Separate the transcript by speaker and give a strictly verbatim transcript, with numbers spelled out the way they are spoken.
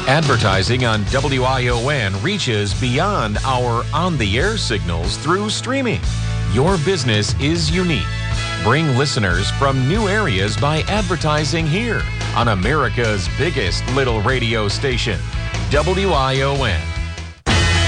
Speaker 1: Advertising on W I O N reaches beyond our on-the-air signals through streaming. Your business is unique. Bring listeners from new areas by advertising here on America's biggest little radio station, W I O N.